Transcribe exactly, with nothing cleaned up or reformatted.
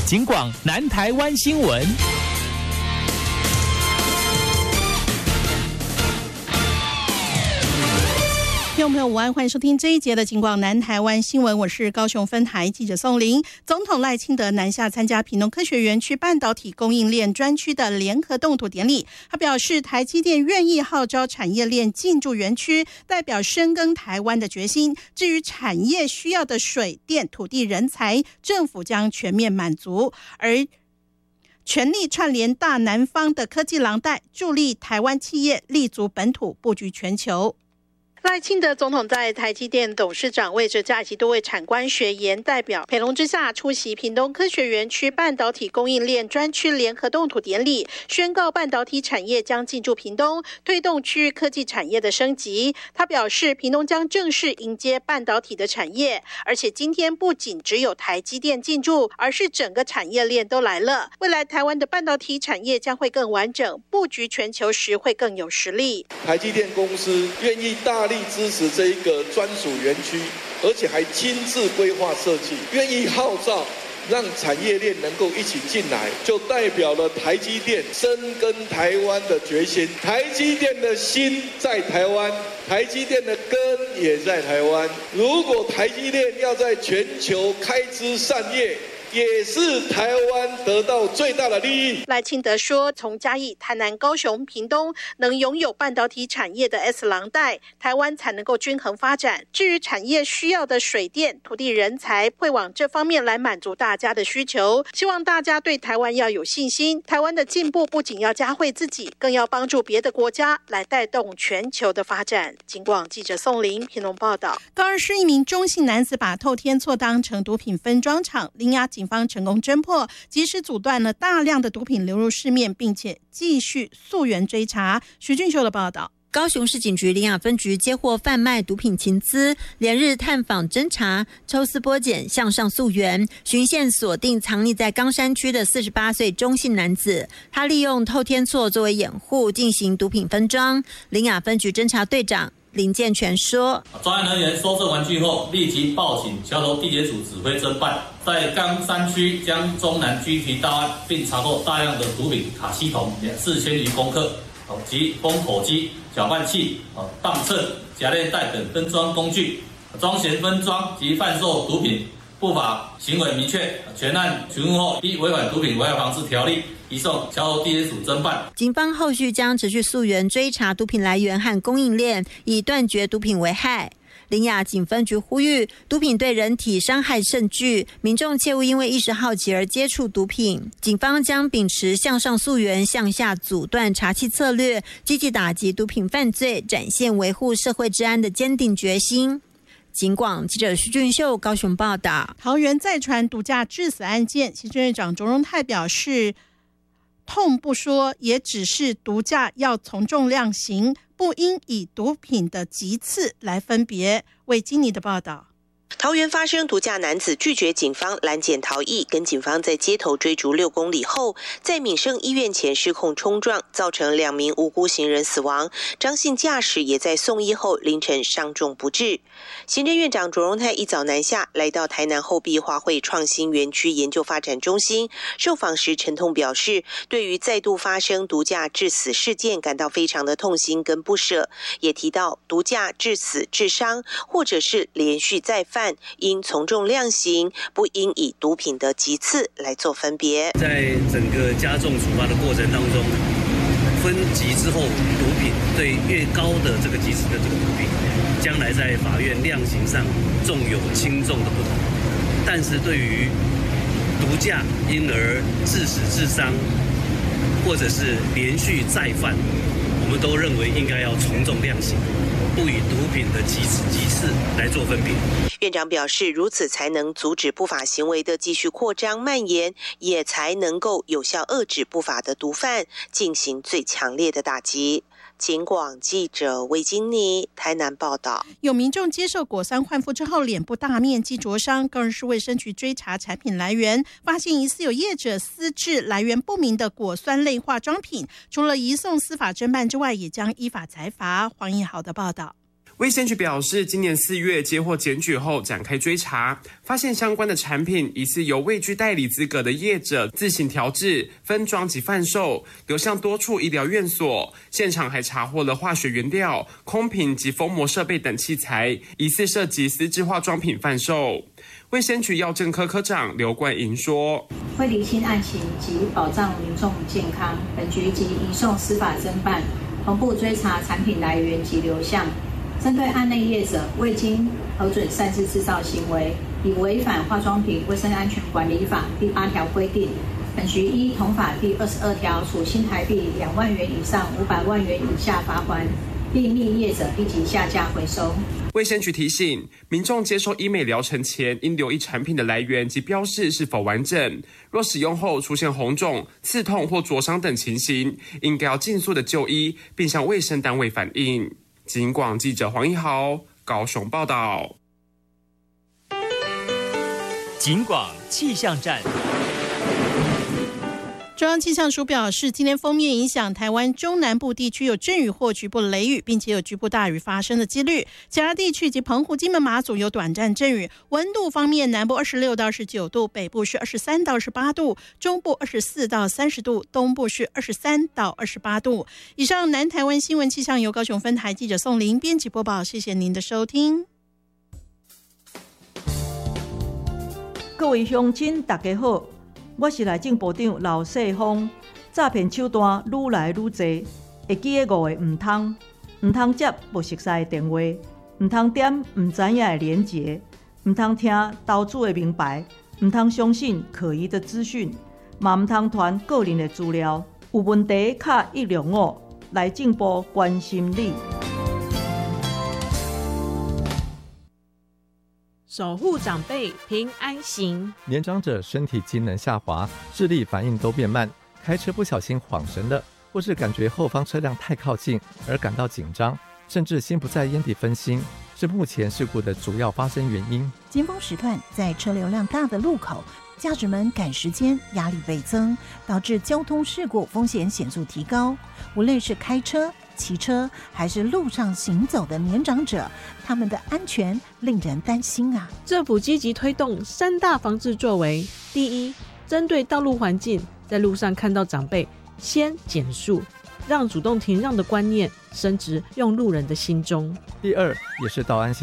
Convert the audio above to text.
警广南台湾新闻。 听众朋友午安，欢迎收听这一节的警广南台湾新闻，我是高雄分台记者宋玲。总统赖清德南下参加屏东科学园区半导体供应链专区的联合动土典礼，他表示台积电愿意号召产业链进驻园区，代表深耕台湾的决心。至于产业需要的水电、土地、人才，政府将全面满足，而全力串联大南方的科技廊带，助力台湾企业立足本土，布局全球。赖清德总统在台积电董事长位置加以及多位产官学研代表陪同之下，出席屏东科学园区半导体供应链专区联合动土典礼，宣告半导体产业将进驻屏东，推动区域科技产业的升级。他表示，屏东将正式迎接半导体的产业，而且今天不仅只有台积电进驻，而是整个产业链都来了。未来台湾的半导体产业将会更完整，布局全球时会更有实力。 台积电公司愿意大力支持这一个专属园区，而且还亲自规划设计，愿意号召让产业链能够一起进来，就代表了台积电深耕台湾的决心。台积电的心在台湾，台积电的根也在台湾。如果台积电要在全球开枝散叶，也是台湾得到最大的利益。 赖清德说，从嘉义、台南、高雄、屏东能拥有半导体产业的 S 廊带，台湾才能够均衡发展。至于产业需要的水电、土地、人才，会往这方面来满足大家的需求。希望大家对台湾要有信心，台湾的进步不仅要嘉惠自己，更要帮助别的国家来带动全球的发展。警广记者宋玲屏东报道。高雄市一名中姓男子把透天厝当成毒品分装厂，林押警方成功侦破，及时阻断了大量的毒品流入市面，并且继续溯源追查。徐俊秀的报道。 高雄市警局林雅分局接获贩卖毒品情资，连日探访侦查，抽丝剥茧，向上溯源，循线锁定藏匿在冈山区的四十八岁中姓男子。他利用透天厝作为掩护，进行毒品分装。林雅分局侦查队长林建全说， 专案人员搜证完据后，立即报请桥头地检署指挥侦办，在冈山区将中南拘提到案，并查获大量的毒品卡西酮四千余公克及封口机、搅拌器、磅秤、夹链袋等分装工具，装嫌分装及贩售毒品不法行为明确，全案询问后依违反毒品危害防治条例移送桥头地检署侦办。 警方后续将持续溯源追查毒品来源和供应链，以断绝毒品危害。林雅警分局呼吁，毒品对人体伤害甚巨，民众切勿因为一时好奇而接触毒品。警方将秉持向上溯源、向下阻断查缉策略，积极打击毒品犯罪，展现维护社会治安的坚定决心。警广记者徐俊秀高雄报道。 桃园再传毒驾致死案件，行政院长卓荣泰表示，痛不说，也只是毒驾要从重量刑，不应以毒品的级次来分别。为金妮的报道。 桃园发生毒驾男子拒绝警方拦检逃逸，跟警方在街头追逐六公里后，在民生医院前失控冲撞，造成两名无辜行人死亡。张姓驾驶也在送医后凌晨伤重不治。行政院长卓荣泰一早南下，来到台南后壁华汇创新园区研究发展中心，受访时沉痛表示，对于再度发生毒驾致死事件感到非常的痛心跟不舍，也提到毒驾致死致伤或者是连续再犯，应从重量刑，不应以毒品的级次来做分别。 在整个加重处罚的过程当中，分级之后，毒品对越高的这个级次的这个毒品，将来在法院量刑上重有轻重的不同。但是对于毒驾因而致死致伤，或者是连续再犯，我们都认为应该要从重量刑，不以毒品的级次级次来做分别。 院长表示，如此才能阻止不法行为的继续扩张蔓延，也才能够有效遏制不法的毒贩，进行最强烈的打击。警广记者魏金妮台南报道。 有民众接受果酸换肤之后脸部大面积灼伤，高雄市卫生局追查产品来源，发现疑似有业者私制来源不明的果酸类化妆品，除了移送司法侦办之外，也将依法裁罚。黄义豪的报道。 卫生局表示，今年四月接获检举后展开追查，发现相关的产品疑似由未具代理资格的业者自行调制、分装及贩售，流向多处医疗院所。现场还查获了化学原料、空瓶及封膜设备等器材，疑似涉及私制化妆品贩售。卫生局药政科科长刘冠莹说：“ 为厘清案情及保障民众健康，本局即移送司法侦办，同步追查产品来源及流向。针对案内业者未经核准擅自制造行为，已违反化妆品卫生安全管理法第八条规定，本局依同法第二十二条处新台币两万元以上五百万元以下罚锾，并命业者立即下架回收。” 卫生局提醒民众，接受医美疗程前应留意产品的来源及标示是否完整。若使用后出现红肿、刺痛或灼伤等情形，应该要尽速的就医，并向卫生单位反映。警广记者黄一豪高雄报道。 警广气象站。 中央气象署表示，今天锋面影响台湾中南部地区有阵雨或局部雷雨，并且有局部大雨发生的几率。其他地区及澎湖、金门、马祖有短暂阵雨。温度方面，南部二十六到二十九度，北部是二十三到二十八度，中部二十四到三十度，东部是二十三到二十八度。以上南台湾新闻气象由高雄分台记者宋玲编辑播报，谢谢您的收听。 各位乡亲，大家好。我是内政部长刘世芳。诈骗手段愈来愈多，会记得五个唔通：唔通接不熟悉的电话，唔通点唔知影的连结，唔通听投资的名牌，唔通相信可疑的资讯，嘛唔通传个人的资料。有问题卡一六五，内政部关心你。 守护长辈平安行。 年长者身体机能下滑，智力反应都变慢，开车不小心晃神了，或是感觉后方车辆太靠近而感到紧张，甚至心不在焉地分心，是目前事故的主要发生原因。 尖峰时段在车流量大的路口，驾驶们赶时间，压力倍增，导致交通事故风险显著提高。无论是开车、骑车还是路上行走的年长者，他们的安全令人担心啊！ 政府积极推动三大防治作为：第一，针对道路环境，在路上看到长辈，先减速，让主动停让的观念深植用路人的心中； 第二，也是道安